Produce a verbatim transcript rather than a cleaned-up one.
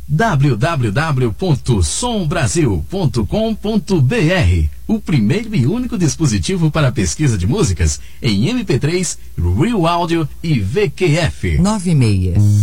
w w w ponto som brasil ponto com ponto b r, o primeiro e único dispositivo para pesquisa de músicas em M P três, Real Audio e V Q F. nove seis